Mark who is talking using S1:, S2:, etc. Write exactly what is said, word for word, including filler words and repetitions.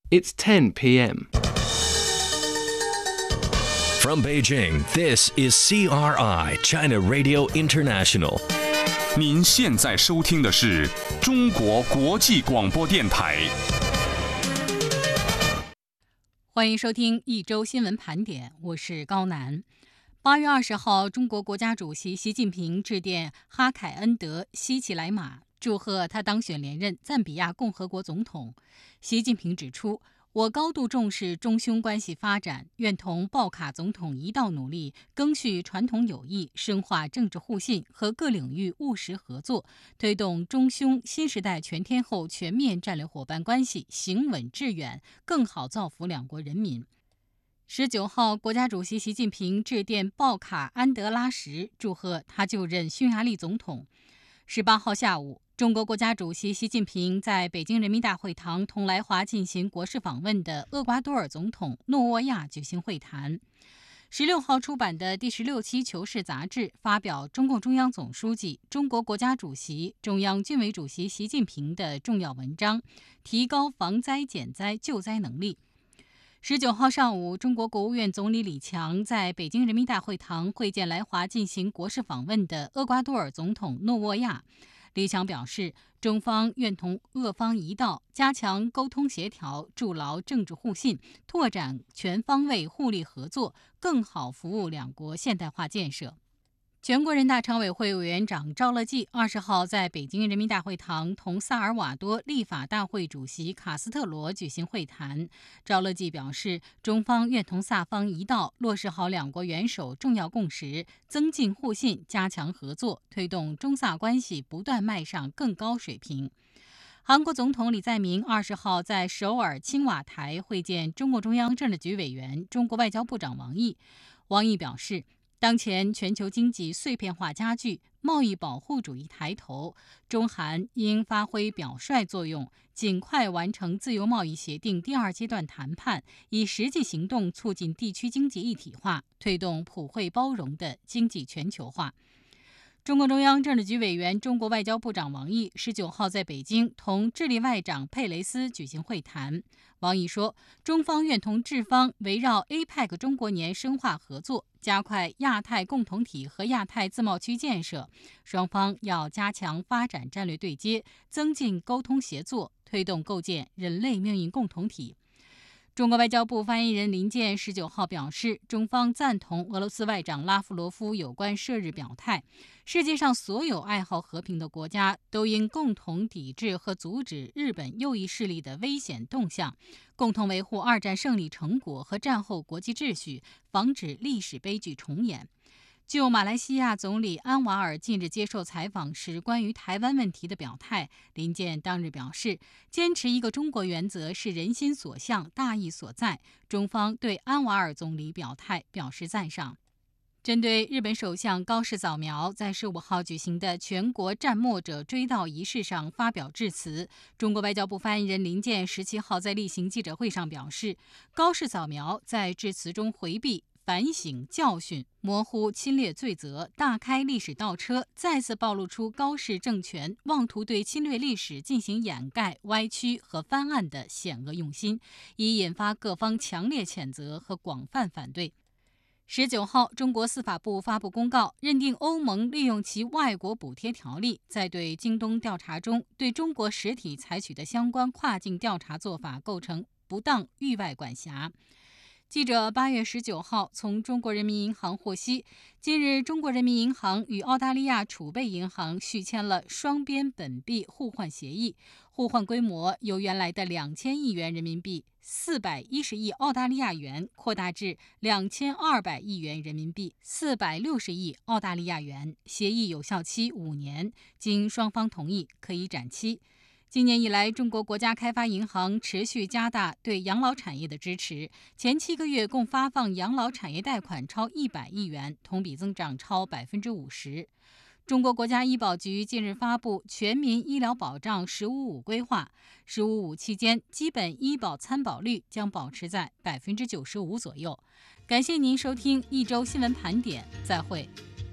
S1: It's ten p.m.
S2: From Beijing, this is C R I, China Radio International.
S3: 您现在收听的是中国国际广播电台。
S4: 欢迎收听一周新闻盘点，我是高楠。八月二十号，中国国家主席习近平致电哈凯恩德·希奇莱马，祝贺他当选连任赞比亚共和国总统。习近平指出，我高度重视中匈关系发展，愿同鲍卡总统一道努力，赓续传统友谊，深化政治互信和各领域务实合作，推动中匈新时代全天候全面战略伙伴关系行稳致远，更好造福两国人民。十九号，国家主席习近平致电鲍卡安德拉什，祝贺他就任匈牙利总统。十八号下午，中国国家主席习近平在北京人民大会堂同来华进行国事访问的厄瓜多尔总统诺沃亚举行会谈。十六号出版的第十六期《求是》杂志发表中共中央总书记、中国国家主席、中央军委主席习近平的重要文章，提高防灾减灾救灾能力。十九号上午，中国国务院总理李强在北京人民大会堂会见来华进行国事访问的厄瓜多尔总统诺沃亚。李强表示，中方愿同俄方一道，加强沟通协调，筑牢政治互信，拓展全方位互利合作，更好服务两国现代化建设。全国人大常委会委员长赵乐际二十号在北京人民大会堂同萨尔瓦多立法大会主席卡斯特罗举行会谈。赵乐际表示，中方愿同萨方一道，落实好两国元首重要共识，增进互信，加强合作，推动中萨关系不断迈上更高水平。韩国总统李在明二十号在首尔青瓦台会见中共中央政治局委员、中国外交部长王毅。王毅表示，当前全球经济碎片化加剧，贸易保护主义抬头，中韩应发挥表率作用，尽快完成自由贸易协定第二阶段谈判，以实际行动促进地区经济一体化，推动普惠包容的经济全球化。中共中央政治局委员、中国外交部长王毅十九号在北京同智利外长佩雷斯举行会谈。王毅说，中方愿同智方围绕 A P E C 中国年深化合作，加快亚太共同体和亚太自贸区建设。双方要加强发展战略对接，增进沟通协作，推动构建人类命运共同体。中国外交部发言人林健十九号表示，中方赞同俄罗斯外长拉夫罗夫有关涉日表态，世界上所有爱好和平的国家都应共同抵制和阻止日本右翼势力的危险动向，共同维护二战胜利成果和战后国际秩序，防止历史悲剧重演。就马来西亚总理安瓦尔近日接受采访时关于台湾问题的表态，林健当日表示，坚持一个中国原则是人心所向、大义所在。中方对安瓦尔总理表态表示赞赏。针对日本首相高市早苗在十五号举行的全国战没者追悼仪式上发表致辞，中国外交部发言人林健十七号在例行记者会上表示，高市早苗在致辞中回避反省教训，模糊侵略罪责，大开历史倒车，再次暴露出高市政权妄图对侵略历史进行掩盖、歪曲和翻案的险恶用心，已引发各方强烈谴责和广泛反对。十九号，中国司法部发布公告，认定欧盟利用其外国补贴条例，在对京东调查中对中国实体采取的相关跨境调查做法构成不当域外管辖。记者八月十九号从中国人民银行获悉，近日中国人民银行与澳大利亚储备银行续签了双边本币互换协议，互换规模由原来的两千亿元人民币、四百一十亿澳大利亚元扩大至两千二百亿元人民币、四百六十亿澳大利亚元。协议有效期五年，经双方同意可以展期。今年以来，中国国家开发银行持续加大对养老产业的支持，前七个月共发放养老产业贷款超一百亿元，同比增长超百分之五十。中国国家医保局近日发布全民医疗保障“十五五”规划，“十五五”期间，基本医保参保率将保持在百分之九十五左右。感谢您收听一周新闻盘点，再会。